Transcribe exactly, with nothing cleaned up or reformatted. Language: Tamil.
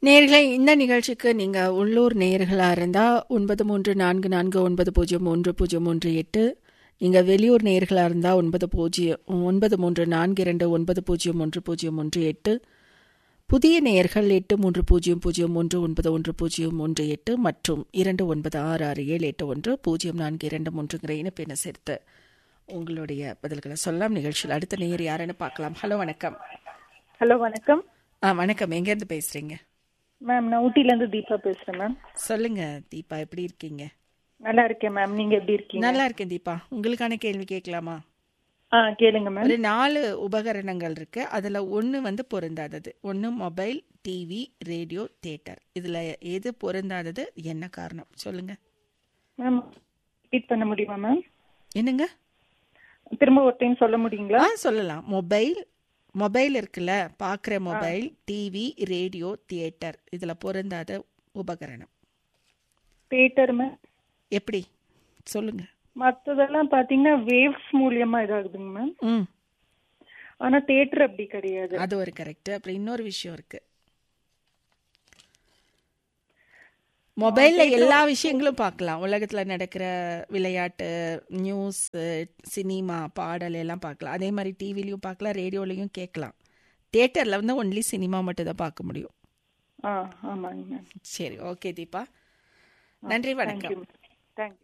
நேயர்களே, இந்த நிகழ்ச்சிக்கு நீங்க உள்ளூர் நேயர்களா இருந்தா ஒன்பது மூன்று நான்கு நான்கு ஒன்பது பூஜ்ஜியம் மூன்று பூஜ்ஜியம் மூன்று எட்டு, நீங்க வெளியூர் நேயர்களா இருந்தா ஒன்பது பூஜ்ஜியம் ஒன்பது மூன்று நான்கு இரண்டு ஒன்பது பூஜ்ஜியம் ஒன்று பூஜ்ஜியம் ஒன்று எட்டு, புதிய நேயர்கள் எட்டு மூன்று பூஜ்ஜியம் பூஜ்ஜியம் ஒன்று ஒன்பது ஒன்று பூஜ்ஜியம் ஒன்று எட்டு மற்றும் இரண்டு ஒன்பது ஆறு ஆறு ஏழு எட்டு ஒன்று பூஜ்ஜியம் நான்கு இரண்டு மூன்றுங்கிற இணைப்பெண்ணை சேர்த்து உங்களுடைய பதில்களை சொல்லலாம். நிகழ்ச்சியில் அடுத்த நேயர் யாருன்னு பார்க்கலாம். ஹலோ, வணக்கம். ஹலோ, வணக்கம். ஆ, வணக்கம். எங்கேருந்து பேசுறீங்க? மேம், நான் ஊட்டிலேருந்து தீபா பேசுகிறேன் மேம். சொல்லுங்க தீபா, எப்படி இருக்கீங்க? நல்லா இருக்கேன் மேம். நீங்கள் எப்படி இருக்கீங்க? நல்லா இருக்கேன் தீபா. உங்களுக்கான கேள்வி கேட்கலாமா? ஆ, கேளுங்க மேம். ஒரு நாலு உபகரணங்கள் இருக்கு. அதுல ஒன்று வந்து பொருந்தாதது. ஒன்று மொபைல், டிவி, ரேடியோ, தியேட்டர். இதுல எது பொருந்தாதது, என்ன காரணம் சொல்லுங்க. மேம், ரிப்பீட் பண்ண முடியுமா மேம்? என்னங்க? திரும்ப ஒரு டைம் சொல்ல முடியுங்களா? ஆ, சொல்லலாம். மொபைல் மொபைல் இருக்குல்ல, பார்க்குற மொபைல், டிவி, ரேடியோ, தியேட்டர். இதுல பொருந்தாத உபகரணம் தியேட்டர் மேம். எப்படி சொல்லுங்க. மற்றதெல்லாம் பார்த்தீங்கன்னா வேவ்ஸ் மூலியமா இதாகுதுங்க மேம். ம் ஆனா தியேட்டர் அப்படி கிடையாது. அது ஒரு கரெக்ட். அப்புறம் இன்னொரு விஷயம் இருக்கு. மொபைல்ல எல்லா விஷயங்களும் பார்க்கலாம். உலகத்துல நடக்கிற விளையாட்டு, நியூஸ், சினிமா, பாடல் எல்லாம் பார்க்கலாம். அதே மாதிரி டிவிலையும் பார்க்கலாம், ரேடியோலையும் கேட்கலாம். தியேட்டர்ல வந்து ஒன்லி சினிமா மட்டும் தான் பார்க்க முடியும். ஆ, ஆமாங்க மேம். சரி, ஓகே தீபா, நன்றி, வணக்கம். தேங்க்யூ.